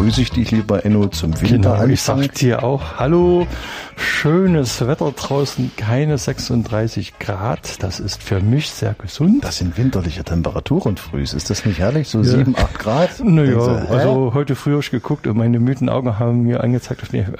begrüße ich dich, lieber Enno, zum Winter. Genau, ich sag dir auch, hallo, schönes Wetter draußen, keine 36 Grad, das ist für mich sehr gesund. Das sind winterliche Temperaturen früh, ist das nicht herrlich, so 7, 8 Grad? Naja, also heute früh habe ich geguckt und meine müden Augen haben mir angezeigt,